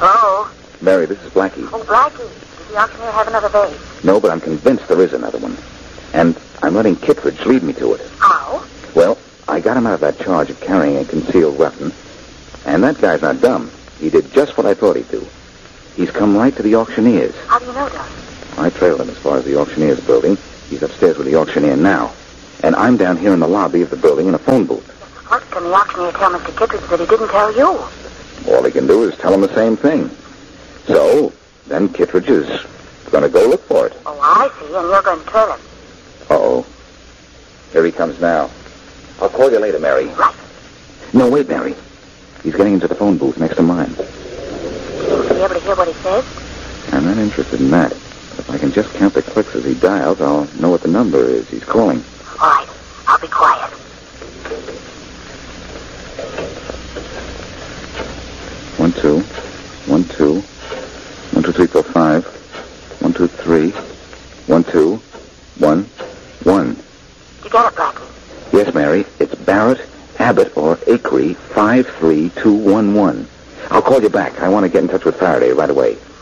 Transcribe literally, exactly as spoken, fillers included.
Hello? Mary, this is Blackie. Oh, Blackie. Does the auctioneer have another vase? No, but I'm convinced there is another one. And I'm letting Kittredge lead me to it. How? Well, I got him out of that charge of carrying a concealed weapon. And that guy's not dumb. He did just what I thought he'd do. He's come right to the auctioneer's. How do you know, Doc? I trailed him as far as the auctioneer's building. He's upstairs with the auctioneer now. And I'm down here in the lobby of the building in a phone booth. What can the auctioneer tell Mister Kittredge that he didn't tell you? All he can do is tell him the same thing. So, then Kittredge is going to go look for it. Oh, I see, and you're going to trail him. Uh-oh. Here he comes now. I'll call you later, Mary. Right. No, wait, Mary. He's getting into the phone booth next to mine. Will you be able to hear what he says? I'm not interested in that. But if I can just count the clicks as he dials, I'll know what the number is he's calling. All right. I'll be quiet. One, two. One, two. One, two, three, four, five. One, two, three. One, two. One. One. You got it, Blackie? Yes, Mary. It's Barrett, Abbott, or Acree, five three two one one. I'll call you back. I want to get in touch with Faraday right away.